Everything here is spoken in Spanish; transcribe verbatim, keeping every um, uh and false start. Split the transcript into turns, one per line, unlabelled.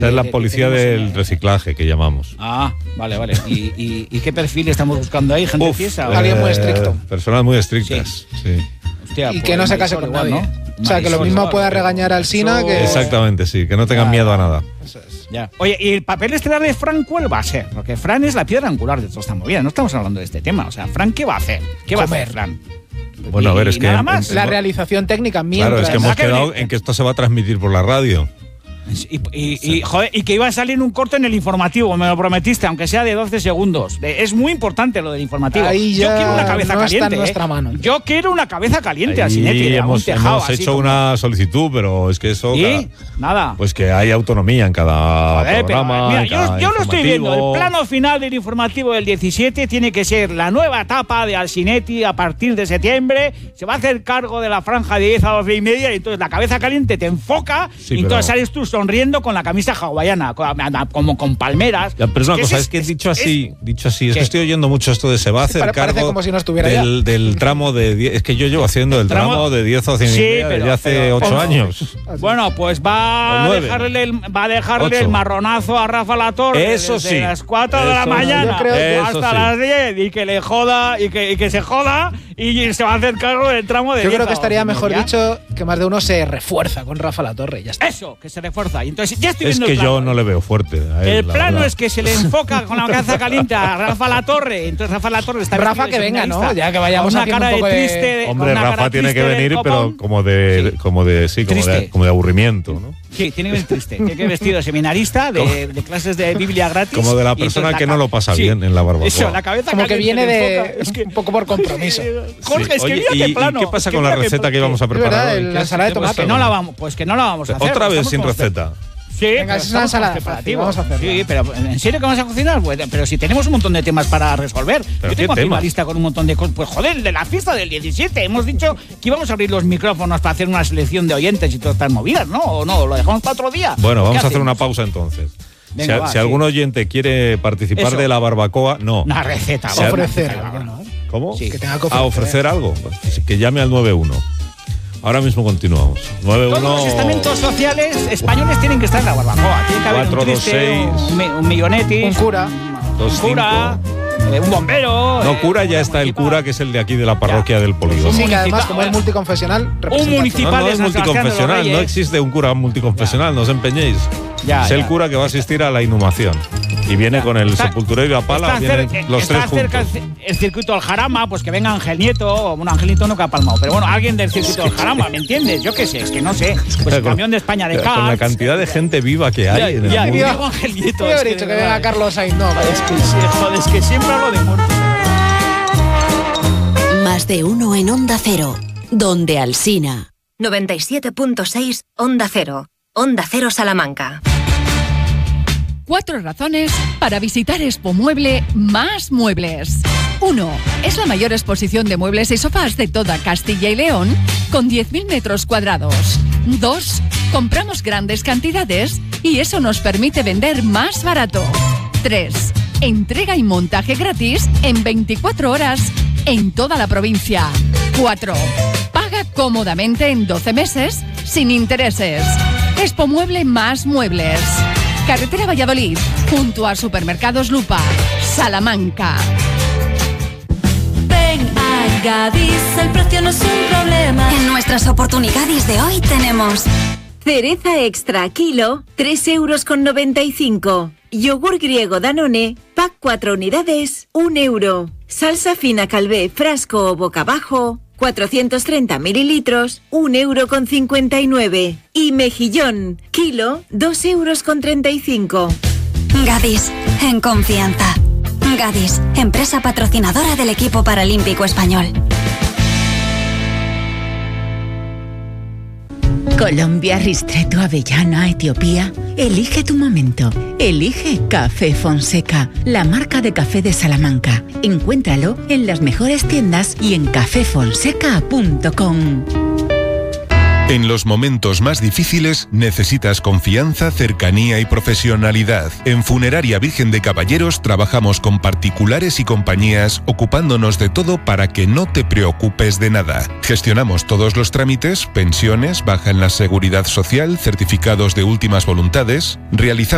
De,
es la
de,
policía del el... reciclaje, que llamamos.
Ah, vale, vale. ¿Y, y, y qué perfil estamos buscando ahí? ¿Gente fiesa?
Eh, Alguien muy estricto.
Personas muy estrictas, sí. sí.
Hostia, y pues, que no se case con igual, nadie. ¿no? O sea, que lo mismo igual, pueda regañar al Sina que...
Exactamente, sí, que no tengan ya, miedo a nada.
Eso es. Ya. Oye, ¿y el papel estelar de Fran cuál va a ser? Porque Fran es la piedra angular de toda esta movida. No estamos hablando de este tema. O sea, Fran, ¿qué va a hacer? ¿Qué va Comer. a hacer, Fran?
Bueno, a ver, es que...
Nada más.
La realización técnica mientras...
Claro, es que hemos quedado en que esto se va a transmitir por la radio.
Y, y, sí. y, joder, y que iba a salir un corto en el informativo, me lo prometiste, aunque sea de doce segundos. Es muy importante lo del informativo.
Ahí ya
Yo quiero una cabeza
no
caliente.
Está en nuestra mano.
Yo quiero una cabeza caliente,
Ahí
Alsinetti.
hemos,
tejado,
hemos hecho como... una solicitud, pero es que eso.
¿Y?
Cada,
Nada.
Pues que hay autonomía en cada
Joder,
programa.
Pero, mira,
en cada
yo, yo lo estoy viendo. El plano final del informativo del diecisiete tiene que ser la nueva etapa de Alsinetti a partir de septiembre. Se va a hacer cargo de la franja de diez a doce y media. Y entonces la cabeza caliente te enfoca. Sí, y entonces pero... sales tú sonriendo con la camisa hawaiana, como con palmeras.
Ya, pero es una cosa, es, es que es, dicho así, es, dicho así, es ¿qué? que estoy oyendo mucho esto de se va a hacer cargo
como si no estuviera
del, del tramo de diez, es que yo llevo haciendo el, el tramo, tramo de diez o cien sí, desde hace ocho años.
Bueno, pues va a dejarle, el, va a dejarle el marronazo a Rafa Latorre
eso
desde
sí,
las cuatro de la mañana hasta
sí.
las diez y que le joda y que, y que se joda y se va a hacer cargo del tramo de
yo
diez.
Yo creo que estaría mejor dicho que más de uno se refuerza con Rafa Latorre, ya está.
Eso, que se refuerza. Y entonces ya estoy
es
viendo
que
el plano.
yo no le veo fuerte a él,
el plano
verdad.
es que se le enfoca con la cabeza caliente a Rafa Latorre. Entonces Rafa Latorre está
Rafa que venga, ¿no? Ya que vayamos
a una cara
un poco
de triste. De,
Hombre, Rafa tiene que venir, pero como de, sí. como de, sí, como de, como de aburrimiento, ¿no?
Sí, tiene que venir triste. Tiene que ir vestido de seminarista, de, de clases de Biblia gratis.
Como de la persona que la, no lo pasa sí, bien en la barbacoa.
Eso, la cabeza
como que viene de es que, un poco por compromiso.
Jorge,
sí.
es que
Oye,
mira
y,
qué plano.
¿Y qué pasa con la receta que íbamos a preparar hoy?
La ensalada de tomate.
Pues que no la vamos, pues que no la vamos a hacer.
Otra vez sin receta.
Sí,
venga, es una ensalada fácil, vamos a hacerlo.
Sí, pero ¿en serio que vamos a cocinar? Pues, pero si tenemos un montón de temas para resolver. Yo tengo aquí una lista con un montón de cosas. Pues joder, de la fiesta del diecisiete. Hemos dicho que íbamos a abrir los micrófonos para hacer una selección de oyentes y todas estas movidas, ¿no? ¿O no? ¿Lo dejamos para otro día?
Bueno, vamos a hacer una pausa entonces. Venga, si, va, si sí. algún oyente quiere participar Eso. de la barbacoa, no.
Una receta.
Va a ofrecer algo, ¿no?
¿Cómo?
Sí. Que tenga que ofrecer.
¿A ofrecer algo? Pues que llame al nueve uno. Ahora mismo continuamos. nueve uno
Todos los estamentos sociales españoles tienen que estar en la barbacoa. Tiene que haber cuatro, un triste, dos, seis, un, un millonetis,
un cura,
dos,
un cura, eh, un bombero.
No, cura ya está el cura, que es el de aquí de la parroquia ya. del polígono.
Sí, que además, como es multiconfesional,
un municipal
no, no
de
es
San
multiconfesional, no existe un cura multiconfesional, ya. no os empeñéis. Ya, es ya. el cura que va a asistir a la inhumación. Y viene ya. con el está, sepulturero y la pala, vienen cer- los
está
tres
cerca
juntos.
El circuito del Jarama, pues que venga Ángel Nieto, bueno, Ángel Nieto nunca ha palmado, pero bueno, alguien del circuito del Jarama, ¿me entiendes? Yo qué sé, es que no sé, pues el campeón de España de Cars.
Con la cantidad de gente viva que hay
ya,
en el
ya,
mundo.
Ya, Ángel Nieto.
Yo he dicho que venga Carlos Sainz, no.
Es que, joder, es que siempre hablo de muerte.
Más de uno en Onda Cero, donde Alsina.
noventa y siete punto seis Onda Cero. Onda Cero Salamanca.
Cuatro razones para visitar Expo Mueble Más Muebles. uno. Es la mayor exposición de muebles y sofás de toda Castilla y León, con diez mil metros cuadrados. dos. Compramos grandes cantidades y eso nos permite vender más barato. tres. Entrega y montaje gratis en veinticuatro horas en toda la provincia. cuatro. Paga cómodamente en doce meses sin intereses. Expo Mueble Más Muebles. Carretera Valladolid, junto a Supermercados Lupa, Salamanca.
Ven a Gadis, el precio no es un problema.
En nuestras oportunidades de hoy tenemos
cereza extra kilo, tres euros con noventa y cinco. Yogur griego Danone, pack cuatro unidades, un euro. Salsa fina Calvé, frasco o boca abajo, cuatrocientos treinta mililitros, un euro con cincuenta y nueve. Y mejillón, kilo, dos euros con treinta y cinco.
Gadis, en confianza. Gadis, empresa patrocinadora del equipo paralímpico español.
Colombia, Ristretto, Avellana, Etiopía. Elige tu momento. Elige Café Fonseca, la marca de café de Salamanca. Encuéntralo en las mejores tiendas y en café fonseca punto com.
En los momentos más difíciles necesitas confianza, cercanía y profesionalidad. En Funeraria Virgen de Caballeros trabajamos con particulares y compañías, ocupándonos de todo para que no te preocupes de nada. Gestionamos todos los trámites, pensiones, baja en la seguridad social, certificados de últimas voluntades, realizamos